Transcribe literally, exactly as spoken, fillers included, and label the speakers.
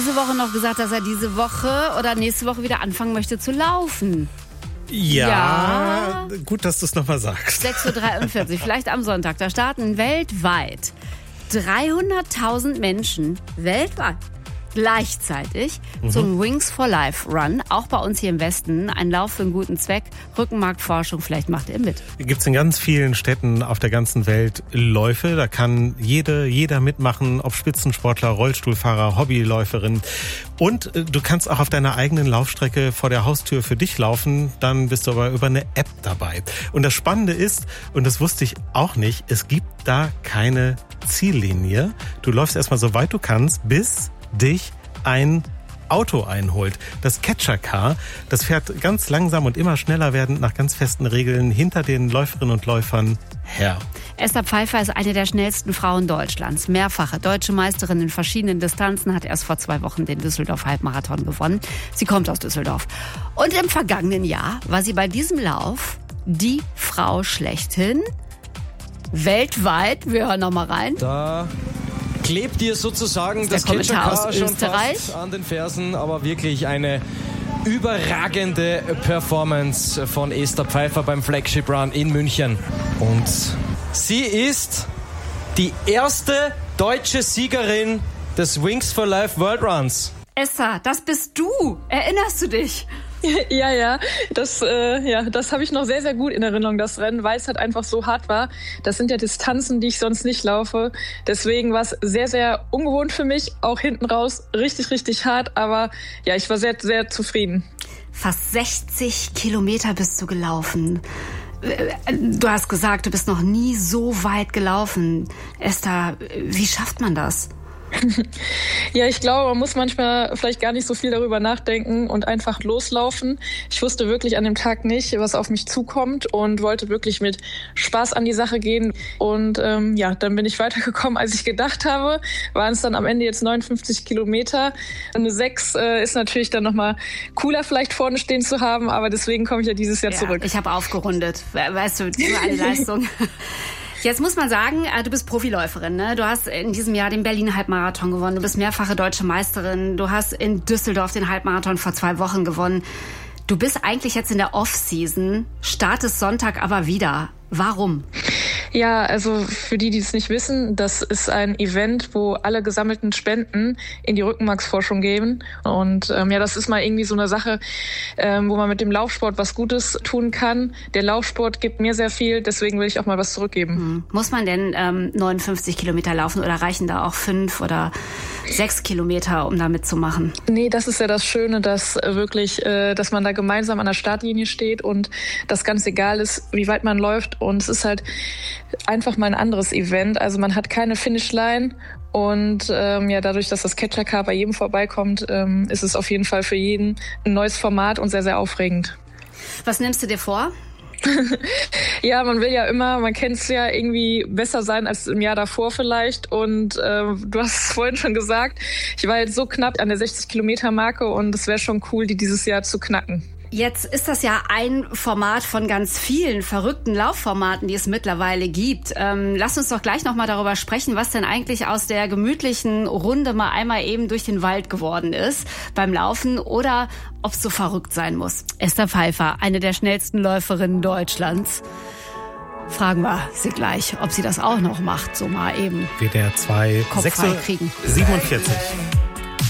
Speaker 1: Diese Woche noch gesagt, dass er diese Woche oder nächste Woche wieder anfangen möchte zu laufen.
Speaker 2: Ja,
Speaker 1: Ja.
Speaker 2: gut, dass du es nochmal sagst.
Speaker 1: sechs Uhr dreiundvierzig, vielleicht am Sonntag. Da starten weltweit dreihunderttausend Menschen weltweit gleichzeitig
Speaker 2: Mhm.
Speaker 1: zum Wings for Life Run. Auch bei uns hier im Westen. Ein Lauf für einen guten Zweck. Rückenmarkforschung, vielleicht macht ihr mit.
Speaker 2: Gibt es in ganz vielen Städten auf der ganzen Welt Läufe. Da kann jede, jeder mitmachen, ob Spitzensportler, Rollstuhlfahrer, Hobbyläuferin. Und äh, du kannst auch auf deiner eigenen Laufstrecke vor der Haustür für dich laufen. Dann bist du aber über eine App dabei. Und das Spannende ist, und das wusste ich auch nicht, es gibt da keine Ziellinie. Du läufst erstmal so weit du kannst, bis dich ein Auto einholt. Das Catcher Car, das fährt ganz langsam und immer schneller werdend nach ganz festen Regeln hinter den Läuferinnen und Läufern her.
Speaker 1: Esther Pfeiffer ist eine der schnellsten Frauen Deutschlands. Mehrfache deutsche Meisterin in verschiedenen Distanzen, hat erst vor zwei Wochen den Düsseldorf-Halbmarathon gewonnen. Sie kommt aus Düsseldorf. Und im vergangenen Jahr war sie bei diesem Lauf die Frau schlechthin. Weltweit, wir hören noch mal rein.
Speaker 3: Da klebt ihr sozusagen
Speaker 1: Das
Speaker 3: das
Speaker 1: ist der Kommentar
Speaker 3: Catcher-Car
Speaker 1: aus
Speaker 3: schon
Speaker 1: Österreich.
Speaker 3: fast an den Fersen, aber wirklich eine überragende Performance von Esther Pfeiffer beim Flagship Run in München. Und sie ist die erste deutsche Siegerin des Wings for Life World Runs.
Speaker 1: Esther, das bist du. Erinnerst du dich?
Speaker 4: Ja, ja, das, äh, ja, das habe ich noch sehr, sehr gut in Erinnerung, das Rennen, weil es halt einfach so hart war. Das sind ja Distanzen, die ich sonst nicht laufe. Deswegen war es sehr, sehr ungewohnt für mich, auch hinten raus richtig, richtig hart. Aber ja, ich war sehr, sehr zufrieden.
Speaker 1: Fast sechzig Kilometer bist du gelaufen. Du hast gesagt, du bist noch nie so weit gelaufen. Esther, wie schafft man das?
Speaker 4: Ja, ich glaube, man muss manchmal vielleicht gar nicht so viel darüber nachdenken und einfach loslaufen. Ich wusste wirklich an dem Tag nicht, was auf mich zukommt und wollte wirklich mit Spaß an die Sache gehen. Und ähm, ja, dann bin ich weitergekommen, als ich gedacht habe. Waren es dann am Ende jetzt neunundfünfzig Kilometer. Eine sechs äh, ist natürlich dann nochmal cooler, vielleicht vorne stehen zu haben, aber deswegen komme ich ja dieses Jahr
Speaker 1: Ja,
Speaker 4: zurück.
Speaker 1: ich habe aufgerundet. Weißt du, so eine Leistung. Jetzt muss man sagen, du bist Profiläuferin, ne? Du hast in diesem Jahr den Berlin-Halbmarathon gewonnen. Du bist mehrfache deutsche Meisterin. Du hast in Düsseldorf den Halbmarathon vor zwei Wochen gewonnen. Du bist eigentlich jetzt in der Off-Season, startest Sonntag aber wieder. Warum?
Speaker 4: Ja, also für die, die es nicht wissen, das ist ein Event, wo alle gesammelten Spenden in die Rückenmarksforschung gehen. Und ähm, ja, das ist mal irgendwie so eine Sache, ähm, wo man mit dem Laufsport was Gutes tun kann. Der Laufsport gibt mir sehr viel, deswegen will ich auch mal was zurückgeben.
Speaker 1: Hm. Muss man denn ähm, neunundfünfzig Kilometer laufen oder reichen da auch fünf oder sechs Kilometer, um da mitzumachen?
Speaker 4: Nee, das ist ja das Schöne, dass äh, wirklich, äh, dass man da gemeinsam an der Startlinie steht und das ganz egal ist, wie weit man läuft. Und es ist halt einfach mal ein anderes Event. Also man hat keine Finishline und ähm, ja, dadurch, dass das Catcher Car bei jedem vorbeikommt, ähm, ist es auf jeden Fall für jeden ein neues Format und sehr, sehr aufregend.
Speaker 1: Was nimmst du dir vor?
Speaker 4: Ja, man will ja immer, man kennt es ja, irgendwie besser sein als im Jahr davor vielleicht. Und äh, du hast es vorhin schon gesagt, ich war jetzt so knapp an der sechzig Kilometer Marke und es wäre schon cool, die dieses Jahr zu knacken.
Speaker 1: Jetzt ist das ja ein Format von ganz vielen verrückten Laufformaten, die es mittlerweile gibt. Ähm, lass uns doch gleich noch mal darüber sprechen, was denn eigentlich aus der gemütlichen Runde mal einmal eben durch den Wald geworden ist beim Laufen oder ob es so verrückt sein muss. Esther Pfeiffer, eine der schnellsten Läuferinnen Deutschlands. Fragen wir sie gleich, ob sie das auch noch macht, so mal eben
Speaker 2: W D R zwei,
Speaker 1: Kopf
Speaker 2: sechs
Speaker 1: frei
Speaker 2: Uhr
Speaker 1: kriegen.
Speaker 2: siebenundvierzig.